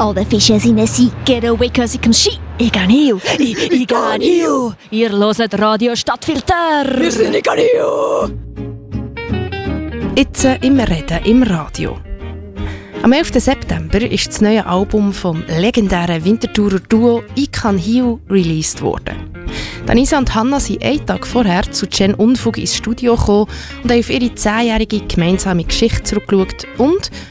All the fishes in the sea get away cause it can see. Ich kann hier. Ihr hört Radio Stadtfilter. Wir sind ich kann hier. Jetzt im Reden im Radio. Am 11. September ist das neue Album vom legendären Winterthurer Duo «Ich kann Hiu» released worden. Danisa und Hanna sind einen Tag vorher zu Jen Unfug ins Studio gekommen und haben auf ihre 10-jährige gemeinsame Geschichte zurückgeschaut und